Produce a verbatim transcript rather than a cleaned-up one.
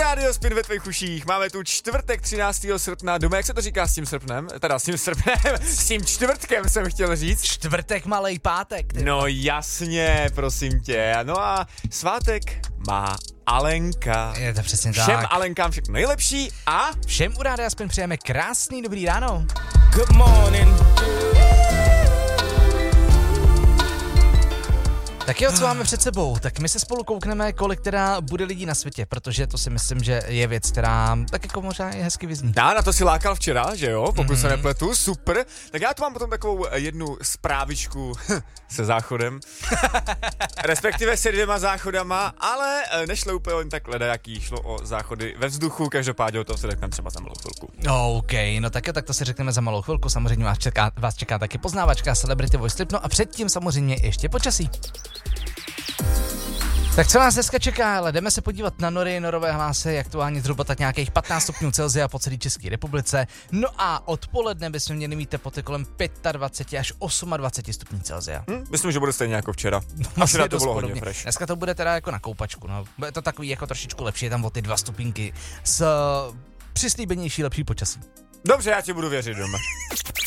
Radio Spin ve tvých uších. Máme tu čtvrtek třináctého srpna. Doma, jak se to říká s tím srpnem? Teda s tím srpnem, s tím čtvrtkem jsem chtěl říct. Čtvrtek, malej pátek. Ty. No jasně, prosím tě. No a svátek má Alenka. Je to přesně tak. Všem Alenkám všechno nejlepší a všem u Rádia Spin přejeme krásný dobrý ráno. Good morning. Tak jo, co máme před sebou? Tak my se spolu koukneme, kolik teda bude lidí na světě, protože to si myslím, že je věc, která tak jako možná je hezky vyzní. Já na to si lákal včera, že jo, pokud mm-hmm. se nepletu, super. Tak já tu mám potom takovou jednu zprávičku se záchodem, respektive se dvěma záchodama, ale nešlo úplně jen tak ledajaký, šlo o záchody ve vzduchu, každopádně o tom se řekneme třeba za malou chvilku. OK, no tak jo, tak to si řekneme za malou chvilku, samozřejmě vás čeká, vás čeká taky poznávačka Celebrity Voice Slip, no a předtím samozřejmě ještě počasí. Tak co nás dneska čeká, ale jdeme se podívat na nory, norové hlásy, aktuálně zhruba tak nějakých patnáct stupňů Celsia po celé České republice. No a odpoledne bychom měli mít teploty kolem dvacet pět až dvacet osm stupňů Celsia. Hm, myslím, že bude stejně jako včera. No, asi to bylo hodně fresh. Dneska to bude teda jako na koupačku, no. Bude to takový jako trošičku lepší, je tam o ty dva stupínky s přislíbenější lepší počasí. Dobře, já ti budu věřit doma.